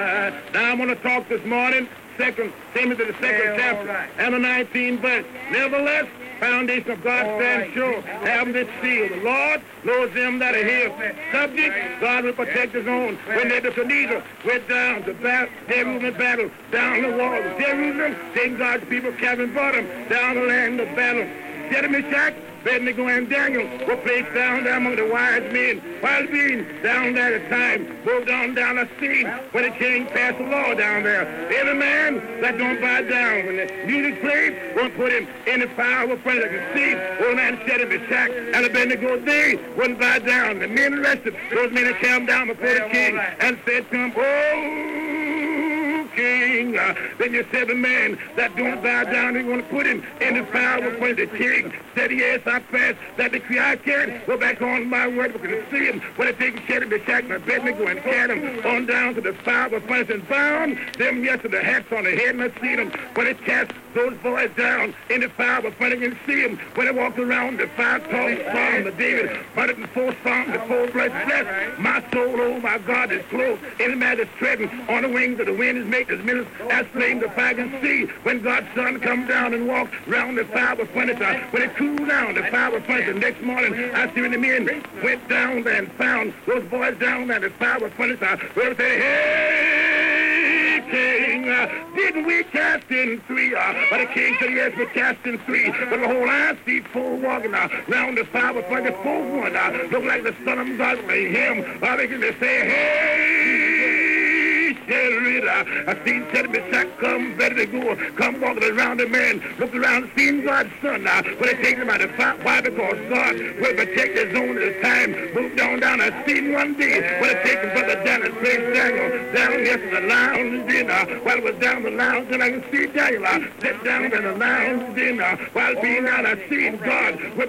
Now I'm going to talk this morning, Second Timothy, the second chapter, and the 19th verse. Nevertheless, foundation of God stands sure, having this seal. The Lord knows them that are his. Subject, God will protect his own. When Nebuchadnezzar went down to Jerusalem battle, down the wall of Jerusalem, then God's people captured them down the land of battle. Shadrach, Abednego, and Daniel were placed down there among the wise men, while being down there at the time, moved on down the scene when the king passed the law down there. Every man that don't bow down when the music plays won't put him in the fire of a friend that can see. Old man Shadrach and Abednego, they wouldn't bow down. The men arrested those men that came down before the king and said to him, "Oh, king, then you said the man that don't bow down, you're going to put him in the fire of a friend." The king said, "Yes, I passed that decree. I can't go back on my word because I see him when they take Shadrach and Abednego and carry him on down to the fire of a furnace and bound them yes to the hats on the head, and I see them when they cast those boys down in the fire of a furnace and see them when they walk around the fire-tall Psalm of David, 104 Psalm, the full blessed bless my soul, oh my God, is clothed in the majesty treading on the wings of the wind is made as minutes as flame the fire can see when God's son come down and walk round the fire of a furnace. When it cooled down, the fire of a furnace, the next morning I see when the men went down there and found those boys down there, the fire of a furnace. They say, "Hey, king, didn't we cast in three?" But the king said, "Yes, we cast in three." But the whole I see four walking round the fire of a furnace, four one look like the son of God by him. They can say, "Hey, Shadrach, I seen Shadrach come ready to go, come walking around the man, look around, seen God's son when they take him out of fire. Why? Because God will protect his own at a time. Moved down. I seen one day when they take him from the Daniel, place Daniel down here to the lounge dinner. While it was down the lounge, and I can see Daniel sit down in the lounge dinner. While being down, I seen God will